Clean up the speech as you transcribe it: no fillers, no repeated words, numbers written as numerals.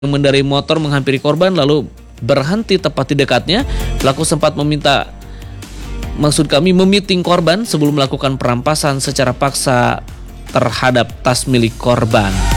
mengendarai motor menghampiri korban lalu berhenti tepat di dekatnya. Pelaku sempat memiting korban sebelum melakukan perampasan secara paksa terhadap tas milik korban.